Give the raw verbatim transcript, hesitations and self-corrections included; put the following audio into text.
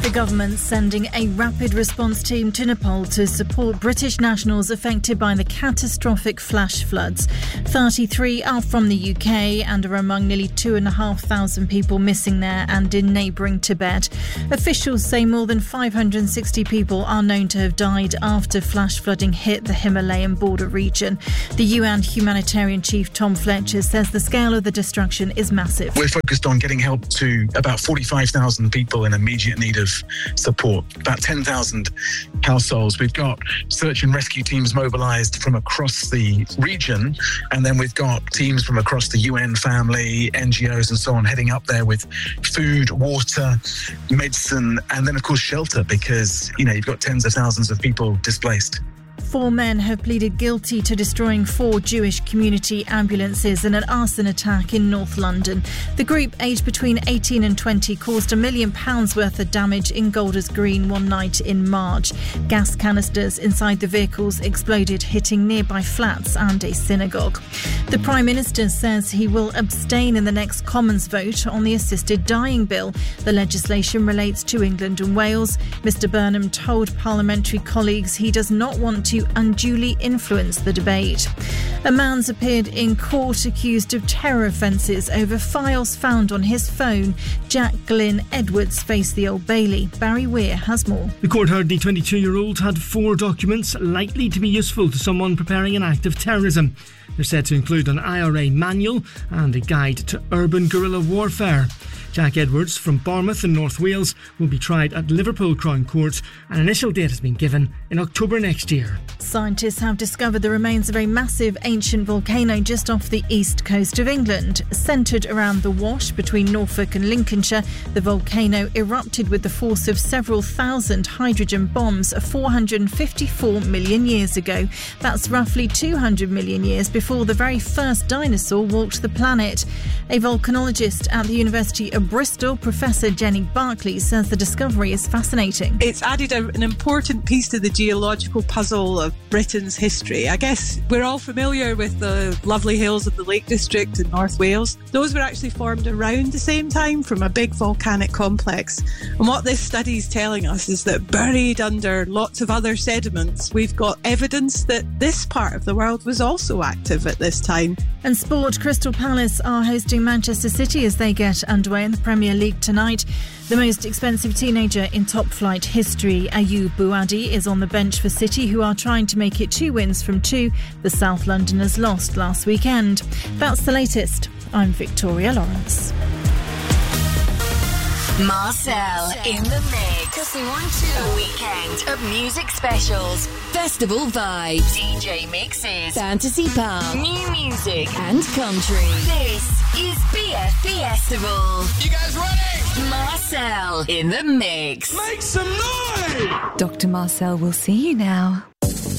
The government sending a rapid response team to Nepal to support British nationals affected by the catastrophic flash floods. thirty-three are from the U K and are among nearly two and a half thousand people missing there and in neighbouring Tibet. Officials say more than five hundred sixty people are known to have died after flash flooding hit the Himalayan border region. The U N humanitarian chief Tom Fletcher says the scale of the destruction is massive. We're focused on getting help to about forty-five thousand people in immediate need of support, about ten thousand households. We've got search and rescue teams mobilised from across the region, and then we've got teams from across the U N family, N G Os and so on heading up there with food, water, medicine, and then of course shelter, because, you know, you've got tens of thousands of people displaced. Four men have pleaded guilty to destroying four Jewish community ambulances in an arson attack in North London. The group, aged between eighteen and twenty, caused a million pounds worth of damage in Golders Green one night in March. Gas canisters inside the vehicles exploded, hitting nearby flats and a synagogue. The Prime Minister says he will abstain in the next Commons vote on the assisted dying bill. The legislation relates to England and Wales. Mr Burnham told parliamentary colleagues he does not want to unduly influence the debate. A man's appeared in court accused of terror offences over files found on his phone. Jack Glynn Edwards faced the Old Bailey. Barry Weir has more. The court heard the twenty-two-year-old had four documents likely to be useful to someone preparing an act of terrorism. They're said to include an I R A manual and a guide to urban guerrilla warfare. Jack Edwards from Bournemouth in North Wales will be tried at Liverpool Crown Court. An initial date has been given in October next year. Scientists have discovered the remains of a massive ancient volcano just off the east coast of England. Centred around the Wash between Norfolk and Lincolnshire, the volcano erupted with the force of several thousand hydrogen bombs four hundred fifty-four million years ago. That's roughly two hundred million years before the very first dinosaur walked the planet. A volcanologist at the University of Bristol, Professor Jenny Barclay, says the discovery is fascinating. It's added a, an important piece to the geological puzzle of Britain's history. I guess we're all familiar with the lovely hills of the Lake District in North Wales. Those were actually formed around the same time from a big volcanic complex. And what this study is telling us is that buried under lots of other sediments, we've got evidence that this part of the world was also active at this time. And sport, Crystal Palace are hosting Manchester City as they get underway in the Premier League tonight. The most expensive teenager in top-flight history, Ayoub Bouadi, is on the bench for City, who are trying to make it two wins from two the South Londoners lost last weekend. That's the latest. I'm Victoria Lawrence. Marcel in the mix. Cause we want to. A weekend of music specials, festival vibes, D J mixes, fantasy pop, new music and country. This is B F Festival. You guys ready? Marcel in the mix. Make some noise! Doctor Marcel will see you now.